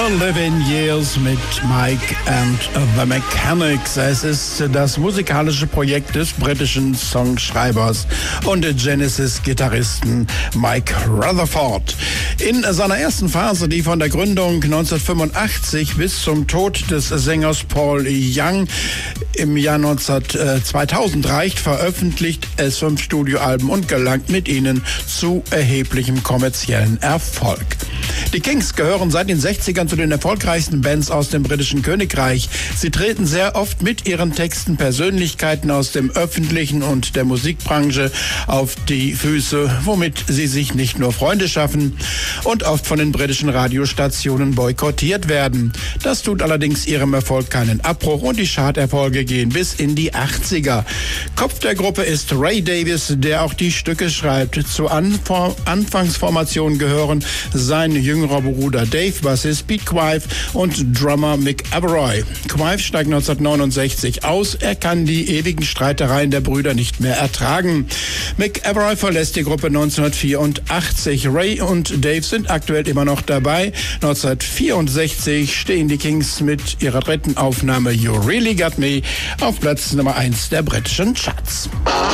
11 Years mit Mike and the Mechanics. Es ist das musikalische Projekt des britischen Songschreibers und Genesis-Gitarristen Mike Rutherford. In seiner ersten Phase, die von der Gründung 1985 bis zum Tod des Sängers Paul Young im Jahr 2000 reicht, veröffentlicht es 5 Studioalben und gelangt mit ihnen zu erheblichem kommerziellen Erfolg. Die Kinks gehören seit den 60ern zu den erfolgreichsten Bands aus dem britischen Königreich. Sie treten sehr oft mit ihren Texten Persönlichkeiten aus dem öffentlichen und der Musikbranche auf die Füße, womit sie sich nicht nur Freunde schaffen und oft von den britischen Radiostationen boykottiert werden. Das tut allerdings ihrem Erfolg keinen Abbruch und die Charterfolge gehen bis in die 80er. Kopf der Gruppe ist Ray Davies, der auch die Stücke schreibt. Zur Anfangsformation gehören sein jüngerer Bruder Dave, Bassist Pete Quive und Drummer Mick Aberoy. Quive steigt 1969 aus. Er kann die ewigen Streitereien der Brüder nicht mehr ertragen. Mick Aberoy verlässt die Gruppe 1984. Ray und Dave sind aktuell immer noch dabei. 1964 stehen die Kinks mit ihrer dritten Aufnahme You Really Got Me auf Platz Nummer 1 der britischen Charts.